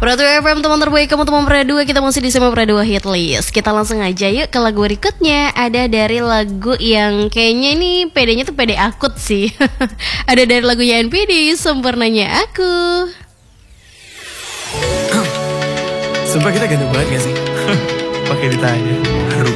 Ratu FM, teman terbaik kamu, teman Perdua. Kita masih di Sema Perdua Hit List. Kita langsung aja yuk ke lagu berikutnya. Ada dari lagu yang kayaknya ini PD-nya tuh PD akut sih. Ada dari lagunya NPD, Sempurnanya Aku. Sumpah kita ganteng banget gak sih? Pakai ditanya.